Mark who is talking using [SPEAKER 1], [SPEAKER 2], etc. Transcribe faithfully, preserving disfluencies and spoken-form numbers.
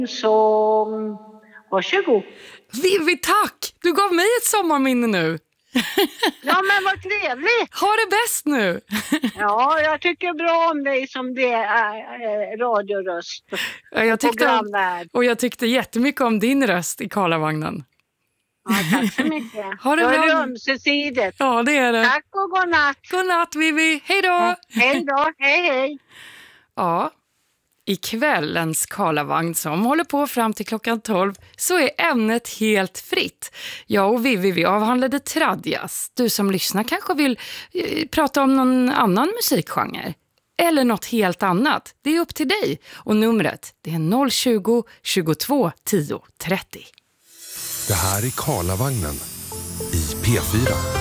[SPEAKER 1] Så varsågod.
[SPEAKER 2] Vivi, tack! Du gav mig ett sommarminne nu.
[SPEAKER 1] Ja, men vad trevligt.
[SPEAKER 2] Ha det bäst nu.
[SPEAKER 1] Ja, jag tycker bra om dig som det är äh, radioröst.
[SPEAKER 2] Ja, jag tyckte, och jag tyckte jättemycket om din röst i Karlavagnen.
[SPEAKER 1] Ja, tack så mycket.
[SPEAKER 2] Ha det
[SPEAKER 1] då
[SPEAKER 2] bra.
[SPEAKER 1] är det ömsesidigt.
[SPEAKER 2] Ja, det är det.
[SPEAKER 1] Tack och god natt.
[SPEAKER 2] God natt, Vivi. Hej då.
[SPEAKER 1] Hej då. Hej, hej.
[SPEAKER 2] Ja, i kvällens Karlavagn som håller på fram till klockan tolv så är ämnet helt fritt. Jag och Vivi, vi avhandlade tradjazz. Du som lyssnar kanske vill eh, prata om någon annan musikgenre. Eller något helt annat. Det är upp till dig. Och numret, det är noll tjugo, tjugotvå, tio, trettio.
[SPEAKER 3] Det här är Karlavagnen i P fyra.